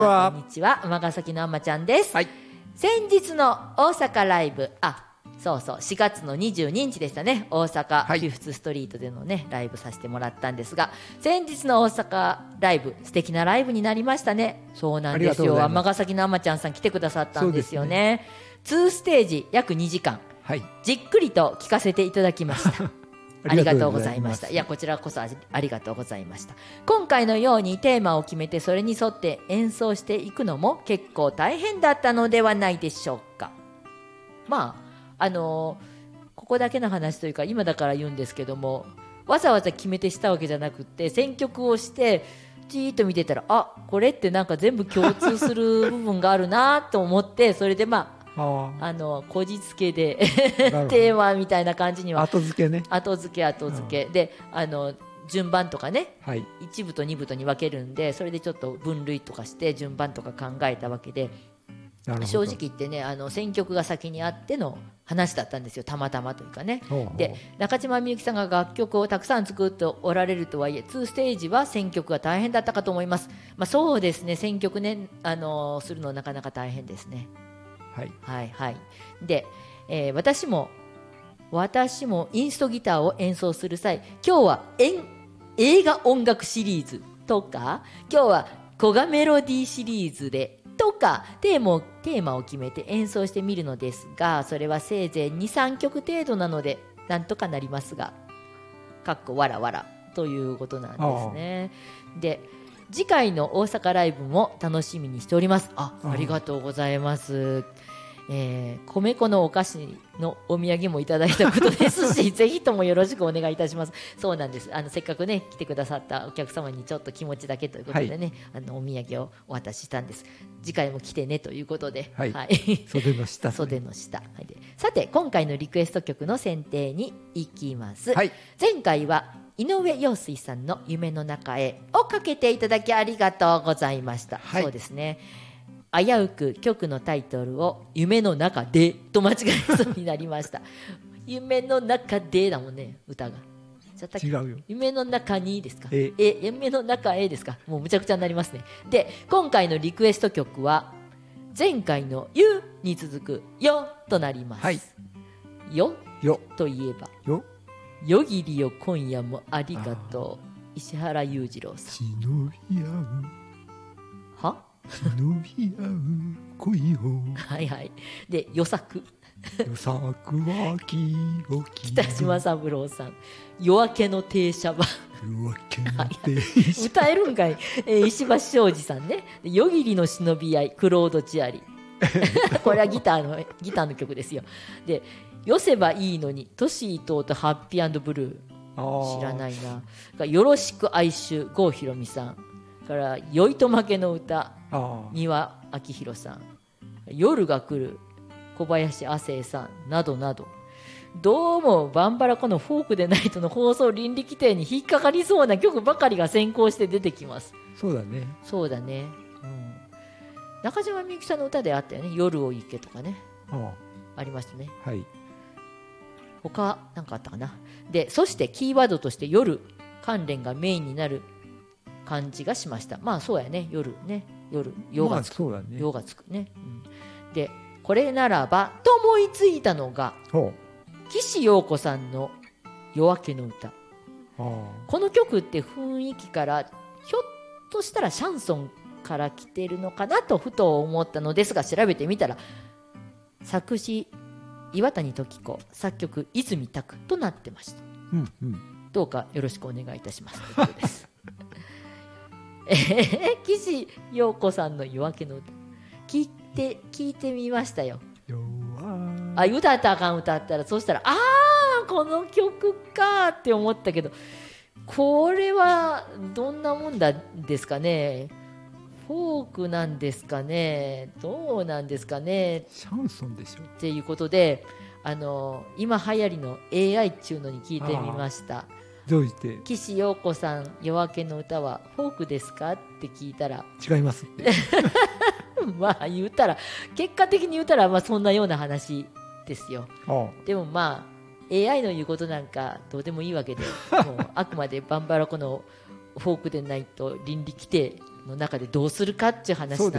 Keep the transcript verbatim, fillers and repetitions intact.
こんにちは、尼崎のあまちゃんです、はい、先日の大阪ライブ、あ、そうそう、しがつのにじゅうににちでしたね。大阪フィフスストリートでのね、ライブさせてもらったんですが、先日の大阪ライブ、素敵なライブになりましたね。そうなんですよ、尼崎のあまちゃんさん来てくださったんですよね。にステージ約にじかん、はい、じっくりと聴かせていただきましたありがとうございました。いや、こちらこそありがとうございました。今回のようにテーマを決めてそれに沿って演奏していくのも結構大変だったのではないでしょうか。まああのー、ここだけの話というか今だから言うんですけども、わざわざ決めてしたわけじゃなくって選曲をしてじーっと見てたら、あ、これってなんか全部共通する部分があるなと思ってそれでまあああのこじつけでテーマみたいな感じには後付けね、 後付け後付けで、あの順番とかね、はい、いち部とに部とに分けるんで、それでちょっと分類とかして順番とか考えたわけで、正直言ってね、あの選曲が先にあっての話だったんですよ、たまたまというかね。ほうほう。で、中島みゆきさんが楽曲をたくさん作っておられるとはいえにステージは選曲が大変だったかと思います。まあ、そうですね、選曲ね、あのするのなかなか大変ですね。はい、はいはいで、えー、私も私もインストギターを演奏する際、今日は映画音楽シリーズとか今日は古賀メロディーシリーズでとかテーマを、テーマを決めて演奏してみるのですが、それはせいぜい にさんきょく程度なのでなんとかなりますが、かっこわらわらということなんですね。で、次回の大阪ライブも楽しみにしております。あ、ありがとうございます。えー、米粉のお菓子のお土産もいただいたことですしぜひともよろしくお願いいたします。そうなんです、あのせっかくね来てくださったお客様にちょっと気持ちだけということでね、はい、あのお土産をお渡ししたんです。次回も来てねということで、はいはい、 袖の下袖の下、はい、でさて今回のリクエスト曲の選定に行きます、はい、前回は井上陽水さんの夢の中へをかけていただきありがとうございました、はい、そうですね、危うく曲のタイトルを夢の中でと間違えそうになりました夢の中でだもんね、歌が違うよ、 夢の中にですか、ええ夢の中へですか、もうむちゃくちゃになりますね。で、今回のリクエスト曲は前回のゆに続くよとなります、はい、よよといえばよよぎりよ今夜もありがとう、石原裕次郎さん。 忍び合うは忍び合う恋をはいはい。で、予作予作は気を切る北島三郎さん、夜明けの停車場夜明けの停車場、はい、 歌えるんかい、えー、石橋庄司さんね、夜霧の忍び合いクロード・チアリこれはギターのギターの曲ですよ。で、よせばいいのにトシ伊藤とハッピー&ブルー、知らないな。よろしく哀愁郷ひろみさんから酔いと負けの歌三輪明宏さん、夜が来る小林亜生さんなどなど、どうもバンバラコのフォークでないとの放送倫理規定に引っかかりそうな曲ばかりが先行して出てきます。 そうだね、 そうだね、うん、中島みゆきさんの歌であったよね、夜を行けとかね、あ, ありましたね、はい、他何かあったかな。で、そしてキーワードとして夜関連がメインになる感じがしました。まあそうやね、夜ね、夜夜がつく、まあね、夜がつくね、うん、で、これならばと思いついたのが岸陽子さんの夜明けの歌。この曲って雰囲気からひょっとしたらシャンソンから来てるのかなとふと思ったのですが、調べてみたら作詞岩谷時子、作曲泉拓となってました、うんうん、どうかよろしくお願いいたしますということですえー、岸陽子さんの夜明けの歌聞いて聞いてみましたよ。あ、歌ったらあかん、歌ったら、そしたらあーこの曲かって思ったけど、これはどんなもんだですかね、フォークなんですかね、どうなんですかね、 シャンソンでしょっていうことで、あの今流行りの エーアイ っちゅうのに聞いてみました。 どうして岸陽子さん夜明けの歌はフォークですかって聞いたら違いますってまあ言ったら結果的に言ったらまあそんなような話ですよ。ああ、でもまあ エーアイ の言うことなんかどうでもいいわけで、もうあくまでバンバラコのフォークでないと倫理規定の中でどうするかっていう話なん